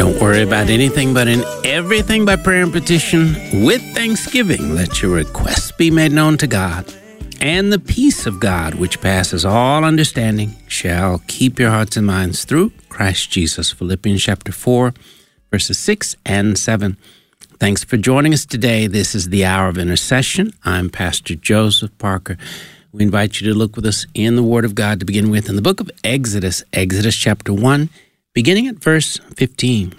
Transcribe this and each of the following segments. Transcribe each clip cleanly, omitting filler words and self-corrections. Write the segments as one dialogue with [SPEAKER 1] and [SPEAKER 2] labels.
[SPEAKER 1] Don't worry about anything, but in everything by prayer and petition, with thanksgiving, let your requests be made known to God. And the peace of God, which passes all understanding, shall keep your hearts and minds through Christ Jesus. Philippians chapter 4, verses 6 and 7. Thanks for joining us today. This is the Hour of Intercession. I'm Pastor Joseph Parker. We invite you to look with us in the Word of God to begin with in the book of Exodus, Exodus chapter 1, beginning at verse 15.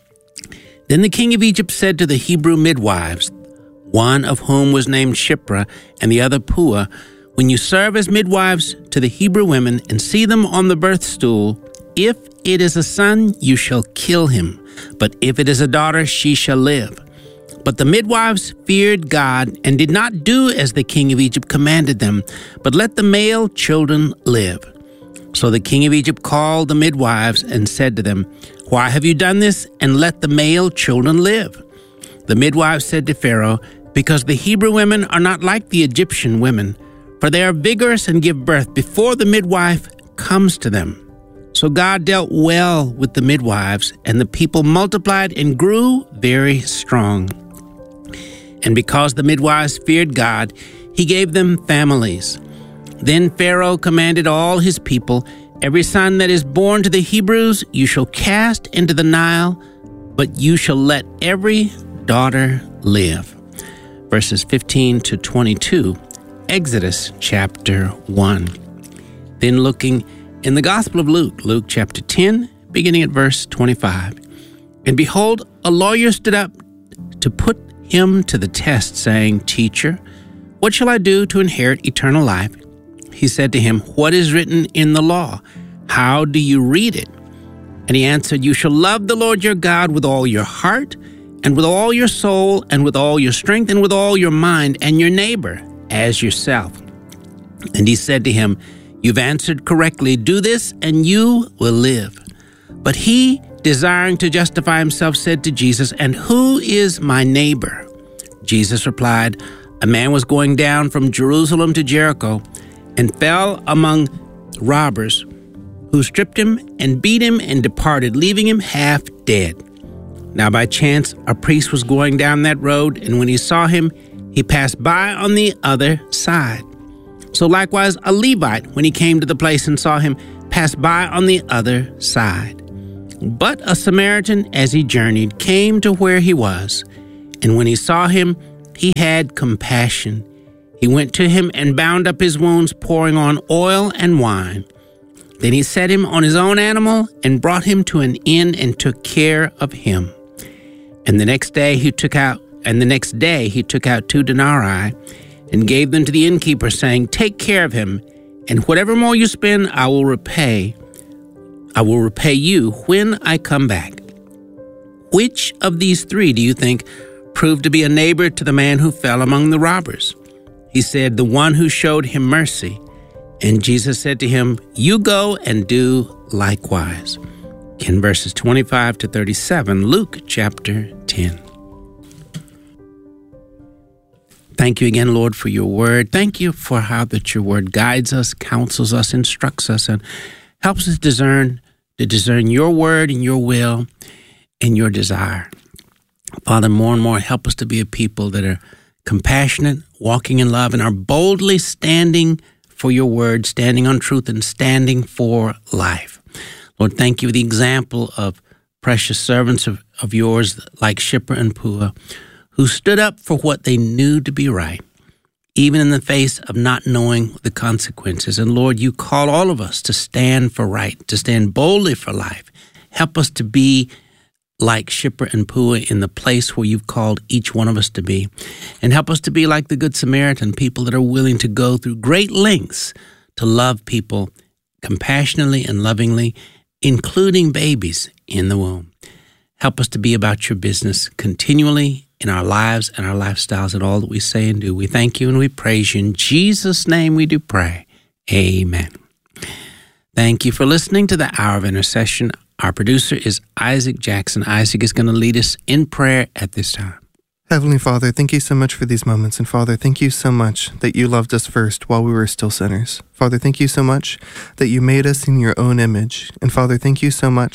[SPEAKER 1] Then the king of Egypt said to the Hebrew midwives, one of whom was named Shiphrah and the other Puah, when you serve as midwives to the Hebrew women and see them on the birth stool, if it is a son, you shall kill him, but if it is a daughter, she shall live. But the midwives feared God and did not do as the king of Egypt commanded them, but let the male children live. So the king of Egypt called the midwives and said to them, why have you done this and let the male children live? The midwives said to Pharaoh, because the Hebrew women are not like the Egyptian women, for they are vigorous and give birth before the midwife comes to them. So God dealt well with the midwives, and the people multiplied and grew very strong. And because the midwives feared God, he gave them families. Then Pharaoh commanded all his people, every son that is born to the Hebrews you shall cast into the Nile, but you shall let every daughter live. Verses 15 to 22, Exodus chapter 1. Then looking in the Gospel of Luke, Luke chapter 10, beginning at verse 25. And behold, a lawyer stood up to put him to the test, saying, Teacher, what shall I do to inherit eternal life? He said to him, what is written in the law? How do you read it? And he answered, you shall love the Lord your God with all your heart, and with all your soul, and with all your strength, and with all your mind, and your neighbor as yourself. And he said to him, you've answered correctly. Do this, and you will live. But he, desiring to justify himself, said to Jesus, and who is my neighbor? Jesus replied, a man was going down from Jerusalem to Jericho, and fell among robbers, who stripped him and beat him and departed, leaving him half dead. Now by chance a priest was going down that road, and when he saw him, he passed by on the other side. So likewise a Levite, when he came to the place and saw him, passed by on the other side. But a Samaritan, as he journeyed, came to where he was, and when he saw him, he had compassion. He went to him and bound up his wounds, pouring on oil and wine. Then he set him on his own animal and brought him to an inn and took care of him. And the next day he took out 2 denarii and gave them to the innkeeper, saying, take care of him, and whatever more you spend, I will repay you when I come back. Which of these three do you think proved to be a neighbor to the man who fell among the robbers? He said, the one who showed him mercy. And Jesus said to him, you go and do likewise. In verses 25 to 37, Luke chapter 10. Thank you again, Lord, for your word. Thank you for how that your word guides us, counsels us, instructs us, and helps us to discern your word and your will and your desire. Father, more and more help us to be a people that are compassionate, walking in love, and are boldly standing for your word, standing on truth, and standing for life. Lord, thank you for the example of precious servants of yours like Shiphrah and Puah, who stood up for what they knew to be right, even in the face of not knowing the consequences. And Lord, you call all of us to stand for right, to stand boldly for life. Help us to be like Shiphrah and Puah in the place where you've called each one of us to be. And help us to be like the Good Samaritan, people that are willing to go through great lengths to love people compassionately and lovingly, including babies in the womb. Help us to be about your business continually in our lives and our lifestyles and all that we say and do. We thank you and we praise you. In Jesus' name we do pray. Amen. Thank you for listening to the Hour of Intercession. Our producer is Isaac Jackson. Isaac is going to lead us in prayer at this time.
[SPEAKER 2] Heavenly Father, thank you so much for these moments. And Father, thank you so much that you loved us first while we were still sinners. Father, thank you so much that you made us in your own image. And Father, thank you so much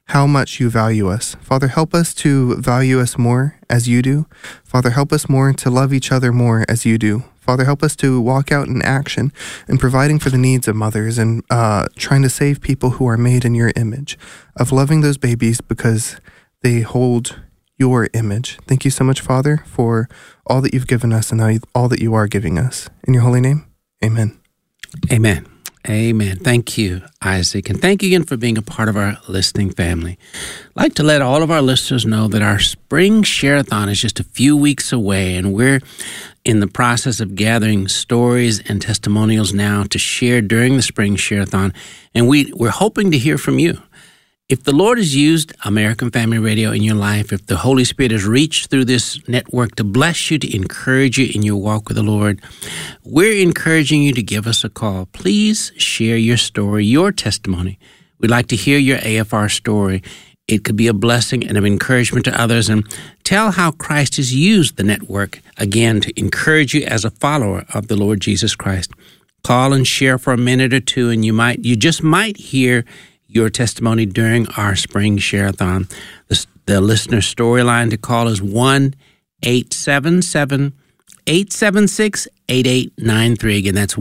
[SPEAKER 2] how much you value us. Father, help us to value us more as you do. Father, help us more to love each other more as you do. Father, help us to walk out in action and providing for the needs of mothers and trying to save people who are made in your image, of loving those babies because they hold your image. Thank you so much, Father, for all that you've given us and all that you are giving us. In your holy name, amen.
[SPEAKER 1] Amen. Amen. Thank you, Isaac. And thank you again for being a part of our listening family. I'd like to let all of our listeners know that our spring share-a-thon is just a few weeks away, and we're in the process of gathering stories and testimonials now to share during the spring share-a-thon. And we're hoping to hear from you. If the Lord has used American Family Radio in your life, if the Holy Spirit has reached through this network to bless you, to encourage you in your walk with the Lord, we're encouraging you to give us a call. Please share your story, your testimony. We'd like to hear your AFR story. It could be a blessing and of encouragement to others, and tell how Christ has used the network, again, to encourage you as a follower of the Lord Jesus Christ. Call and share for a minute or two, and you just might hear your testimony during our spring share-a-thon. The listener storyline to call is 1-877-876-8893. Again, that's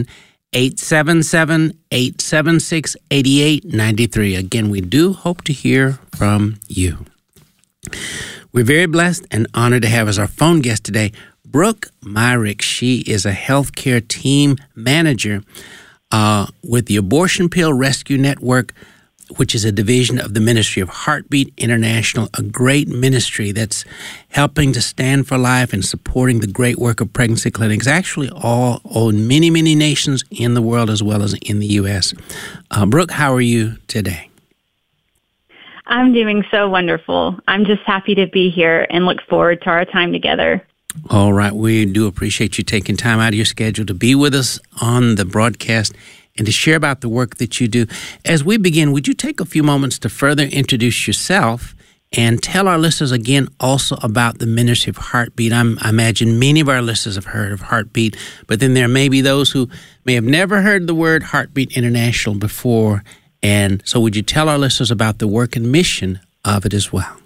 [SPEAKER 1] 1-877-876-8893. Again, we do hope to hear from you. We're very blessed and honored to have as our phone guest today Brooke Myrick. She is a healthcare team manager with the Abortion Pill Rescue Network, which is a division of the Ministry of Heartbeat International, a great ministry that's helping to stand for life and supporting the great work of pregnancy clinics, actually all in many, many nations in the world as well as in the U.S. Brooke, how are you today?
[SPEAKER 3] I'm doing so wonderful. I'm just happy to be here and look forward to our time together.
[SPEAKER 1] All right. We do appreciate you taking time out of your schedule to be with us on the broadcast and to share about the work that you do. As we begin, would you take a few moments to further introduce yourself and tell our listeners again also about the Ministry of Heartbeat? I imagine many of our listeners have heard of Heartbeat, but then there may be those who may have never heard the word Heartbeat International before. And so would you tell our listeners about the work and mission of it as well?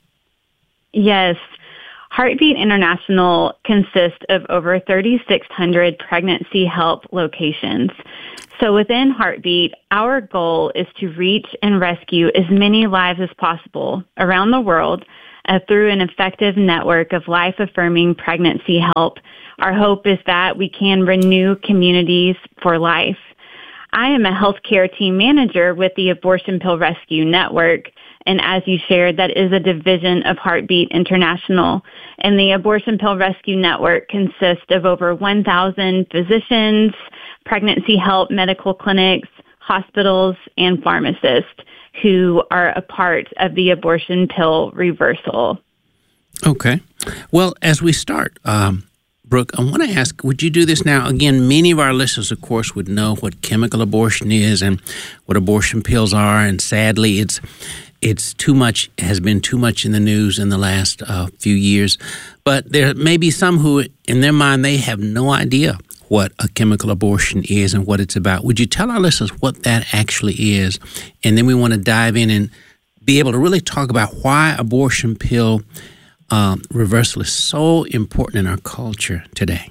[SPEAKER 3] Yes. Heartbeat International consists of over 3,600 pregnancy help locations. So within Heartbeat, our goal is to reach and rescue as many lives as possible around the world through an effective network of life-affirming pregnancy help. Our hope is that we can renew communities for life. I am a healthcare team manager with the Abortion Pill Rescue Network. And as you shared, that is a division of Heartbeat International. And the Abortion Pill Rescue Network consists of over 1,000 physicians, pregnancy help medical clinics, hospitals, and pharmacists who are a part of the abortion pill reversal.
[SPEAKER 1] Okay. Well, as we start, Brooke, I want to ask, would you do this now? Again, many of our listeners, of course, would know what chemical abortion is and what abortion pills are. And sadly, it's too much, has been too much in the news in the last few years. But there may be some who, in their mind, they have no idea what a chemical abortion is and what it's about. Would you tell our listeners what that actually is? And then we want to dive in and be able to really talk about why abortion pill reversal is so important in our culture today.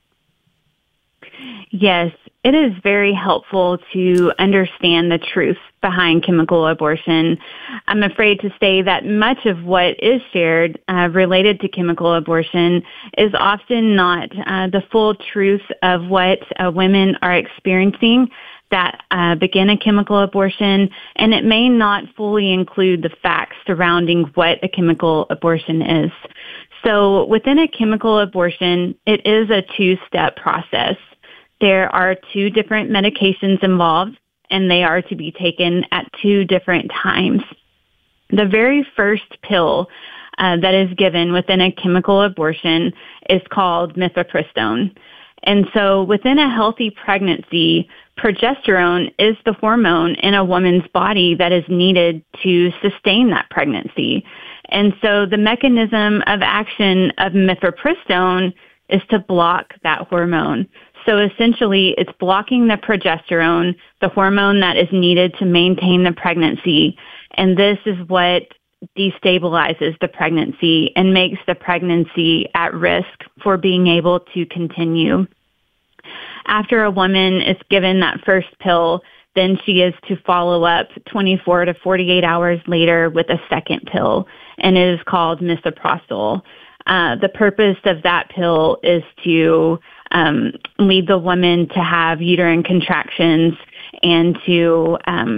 [SPEAKER 3] Yes, it is very helpful to understand the truth behind chemical abortion. I'm afraid to say that much of what is shared related to chemical abortion is often not the full truth of what women are experiencing that begin a chemical abortion, and it may not fully include the facts surrounding what a chemical abortion is. So within a chemical abortion, it is a two-step process. There are two different medications involved, and they are to be taken at two different times. The very first pill that is given within a chemical abortion is called mifepristone. And so within a healthy pregnancy, progesterone is the hormone in a woman's body that is needed to sustain that pregnancy. And so the mechanism of action of mifepristone is to block that hormone. So essentially, it's blocking the progesterone, the hormone that is needed to maintain the pregnancy. And this is what destabilizes the pregnancy and makes the pregnancy at risk for being able to continue. After a woman is given that first pill, then she is to follow up 24 to 48 hours later with a second pill, and it is called misoprostol. The purpose of that pill is to lead the woman to have uterine contractions and to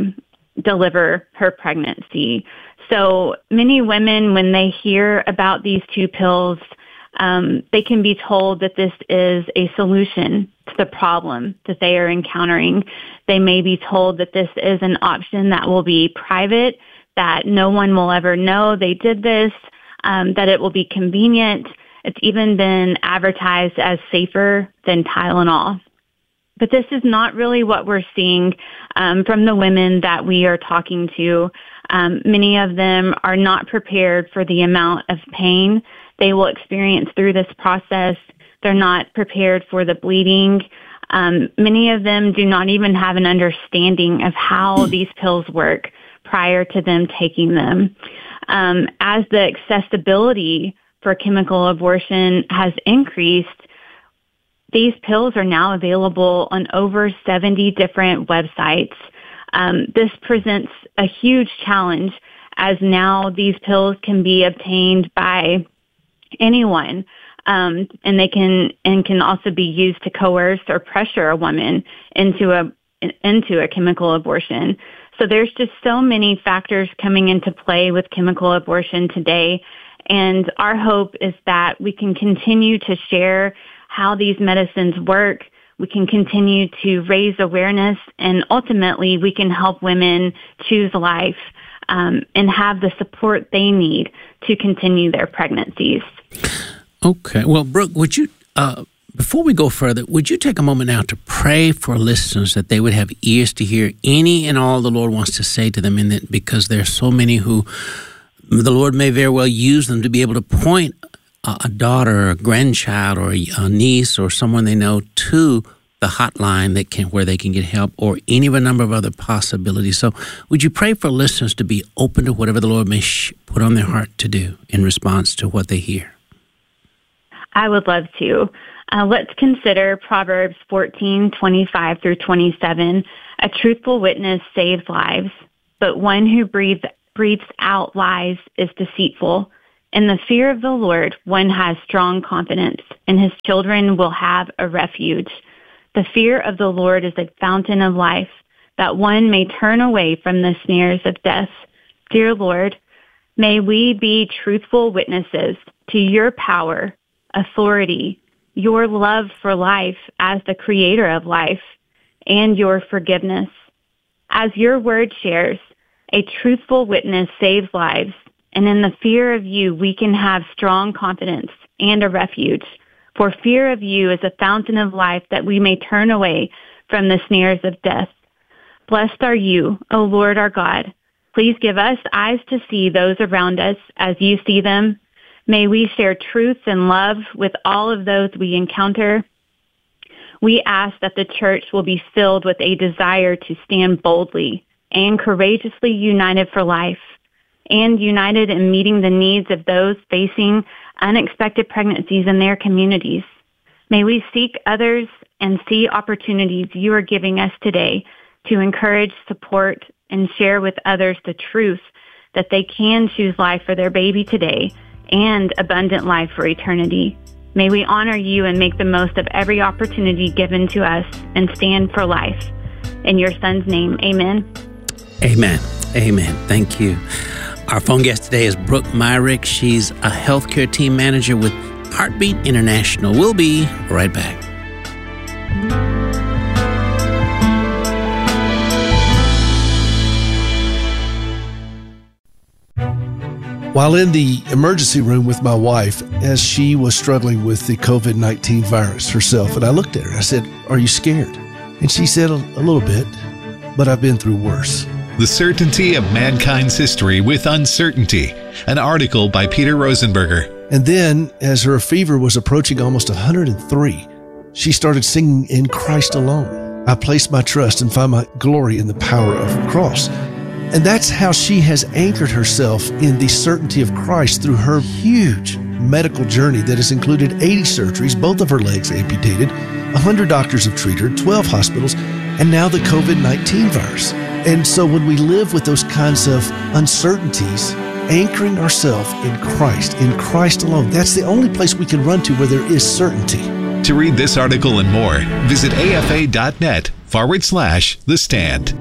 [SPEAKER 3] deliver her pregnancy. So many women, when they hear about these two pills, they can be told that this is a solution to the problem that they are encountering. They may be told that this is an option that will be private, that no one will ever know they did this, that it will be convenient. It's even been advertised as safer than Tylenol. But this is not really what we're seeing from the women that we are talking to. Many of them are not prepared for the amount of pain they will experience through this process. They're not prepared for the bleeding. Many of them do not even have an understanding of how these pills work prior to them taking them. As the accessibility for chemical abortion has increased, these pills are now available on over 70 different websites. This presents a huge challenge, as now these pills can be obtained by anyone, and they can also be used to coerce or pressure a woman into a chemical abortion. So there's just so many factors coming into play with chemical abortion today, and our hope is that we can continue to share how these medicines work. We can continue to raise awareness, and ultimately we can help women choose life and have the support they need to continue their pregnancies.
[SPEAKER 1] Okay. Well, Brooke, would you, before we go further, would you take a moment now to pray for listeners that they would have ears to hear any and all the Lord wants to say to them, in that, because there are so many who the Lord may very well use them to be able to point a daughter or a grandchild or a niece or someone they know to the hotline where they can get help, or any of a number of other possibilities. So would you pray for listeners to be open to whatever the Lord may put on their heart to do in response to what they hear?
[SPEAKER 3] I would love to. Let's consider Proverbs 14:25 through 27. A truthful witness saves lives, but one who breathes out lies is deceitful. In the fear of the Lord, one has strong confidence, and his children will have a refuge. The fear of the Lord is a fountain of life, that one may turn away from the snares of death. Dear Lord, may we be truthful witnesses to your power, authority, your love for life as the creator of life, and your forgiveness. As your word shares, a truthful witness saves lives, and in the fear of you, we can have strong confidence and a refuge. For fear of you is a fountain of life, that we may turn away from the snares of death. Blessed are you, O Lord our God. Please give us eyes to see those around us as you see them. May we share truth and love with all of those we encounter. We ask that the church will be filled with a desire to stand boldly and courageously united for life, and united in meeting the needs of those facing unexpected pregnancies in their communities. May we seek others and see opportunities you are giving us today to encourage, support, and share with others the truth that they can choose life for their baby today and abundant life for eternity. May we honor you and make the most of every opportunity given to us and stand for life. In your Son's name, amen.
[SPEAKER 1] Amen. Amen. Thank you. Our phone guest today is Brooke Myrick. She's a healthcare team manager with Heartbeat International. We'll be right back.
[SPEAKER 4] While in the emergency room with my wife, as she was struggling with the COVID-19 virus herself, and I looked at her, I said, "Are you scared?" And she said, a little bit, but I've been through worse.
[SPEAKER 5] The Certainty of Mankind's History with Uncertainty, an article by Peter Rosenberger.
[SPEAKER 4] And then, as her fever was approaching almost 103, she started singing "In Christ Alone." I place my trust and find my glory in the power of the cross. And that's how she has anchored herself in the certainty of Christ through her huge medical journey that has included 80 surgeries, both of her legs amputated, 100 doctors have treated her, 12 hospitals, and now the COVID-19 virus. And so when we live with those kinds of uncertainties, anchoring ourselves in Christ alone, that's the only place we can run to where there is certainty.
[SPEAKER 5] To read this article and more, visit afa.net/The Stand.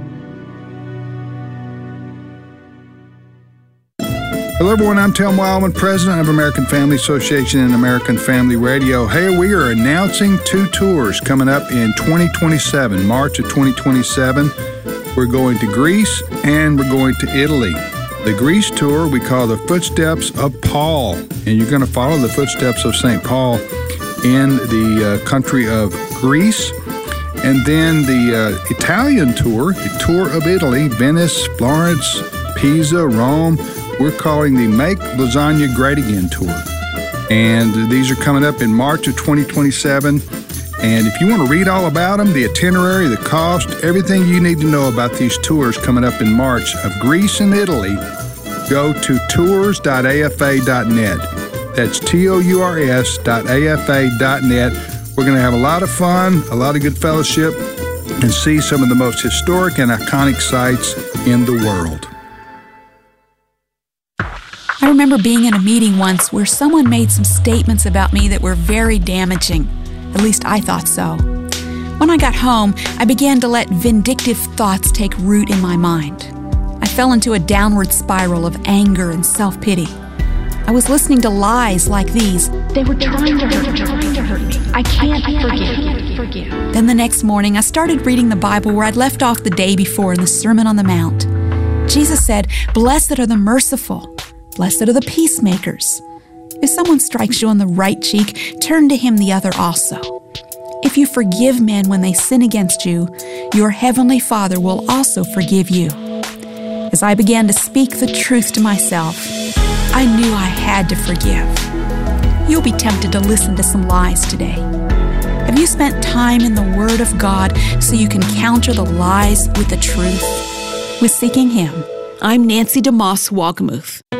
[SPEAKER 6] Hello, everyone. I'm Tim Wildman, president of American Family Association and American Family Radio. Hey, we are announcing 2 tours coming up in 2027, March of 2027. We're going to Greece and we're going to Italy. The Greece tour we call the Footsteps of Paul, and you're going to follow the footsteps of St. Paul in the country of Greece. And then the Italian tour, the Tour of Italy, Venice, Florence, Pisa, Rome. We're calling the Make Lasagna Great Again tour. And these are coming up in March of 2027. And if you want to read all about them, the itinerary, the cost, everything you need to know about these tours coming up in March of Greece and Italy, go to tours.afa.net. That's tours.afa.net. We're going to have a lot of fun, a lot of good fellowship, and see some of the most historic and iconic sites in the world.
[SPEAKER 7] I remember being in a meeting once where someone made some statements about me that were very damaging. At least I thought so. When I got home, I began to let vindictive thoughts take root in my mind. I fell into a downward spiral of anger and self-pity. I was listening to lies like these. They were trying to hurt me. I can't forgive. Then the next morning, I started reading the Bible where I'd left off the day before in the Sermon on the Mount. Jesus said, "Blessed are the merciful. Blessed are the peacemakers. If someone strikes you on the right cheek, turn to him the other also. If you forgive men when they sin against you, your heavenly Father will also forgive you." As I began to speak the truth to myself, I knew I had to forgive. You'll be tempted to listen to some lies today. Have you spent time in the Word of God so you can counter the lies with the truth? With Seeking Him, I'm Nancy DeMoss Wogmuth.